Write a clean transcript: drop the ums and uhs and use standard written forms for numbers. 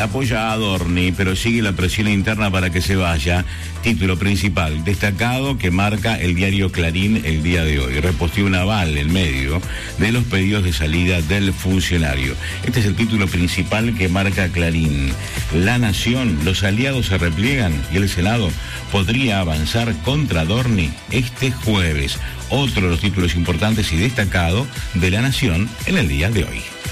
apoya a Adorni, pero sigue la presión interna para que se vaya. Título principal, destacado, que marca el diario Clarín el día de hoy. Reposteó un aval en medio de los pedidos de salida del funcionario. Este es el título principal que marca Clarín. La Nación, los aliados se repliegan y el Senado podría avanzar contra Adorni este jueves. Otro de los títulos importantes y destacado de La Nación en el día de hoy.